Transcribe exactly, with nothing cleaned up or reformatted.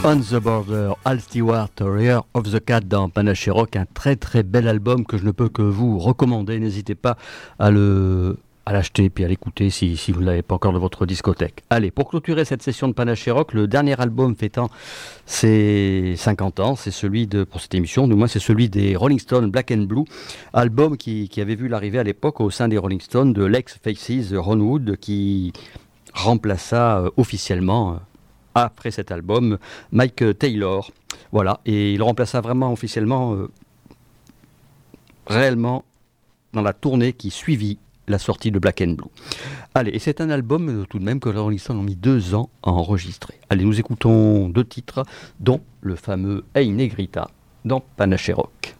On the Border, Al Stewart, Rear of the Cat dans Panache Rock, un très très bel album que je ne peux que vous recommander. N'hésitez pas à le à l'acheter puis à l'écouter si, si vous ne l'avez pas encore dans votre discothèque. Allez, pour clôturer cette session de Panache Rock, le dernier album fêtant ses cinquante ans, c'est celui de, pour cette émission, du moins c'est celui des Rolling Stones Black and Blue, album qui, qui avait vu l'arrivée à l'époque au sein des Rolling Stones de l'ex-Faces Ron Wood qui remplaça euh, officiellement euh, après cet album, Mike Taylor. Voilà, et il remplaça vraiment officiellement, euh, réellement, dans la tournée qui suivit la sortie de Black and Blue. Allez, et c'est un album euh, tout de même que les Rolling Stones ont mis deux ans à enregistrer. Allez, nous écoutons deux titres, dont le fameux Hey Negrita dans Panache Rock.